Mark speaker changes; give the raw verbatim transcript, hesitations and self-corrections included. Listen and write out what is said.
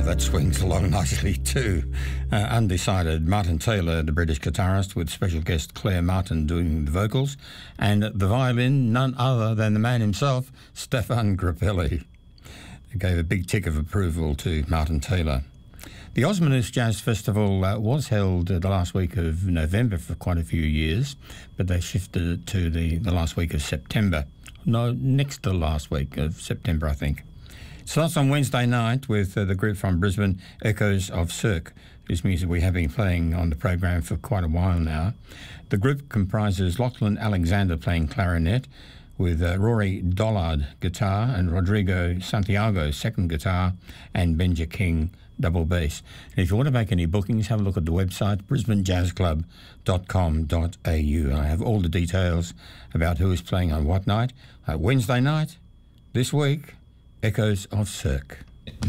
Speaker 1: that swings along nicely too. Uh, undecided, Martin Taylor, the British guitarist, with special guest Claire Martin doing the vocals, and the violin, none other than the man himself, Stefan Grappelli. They gave a big tick of approval to Martin Taylor. The Osmonders Jazz Festival uh, was held uh, the last week of November for quite a few years, but they shifted it to the, the last week of September. No, next to the last week of September, I think. It starts on Wednesday night with uh, the group from Brisbane, Echoes of Cirque, whose music we have been playing on the program for quite a while now. The group comprises Lachlan Alexander playing clarinet, with uh, Rory Dollard guitar and Rodrigo Santiago second guitar, and Benja King double bass. And if you want to make any bookings, have a look at the website brisbane jazz club dot com dot a u. I have all the details about who is playing on what night. Uh, Wednesday night, this week, Echoes of Cirque.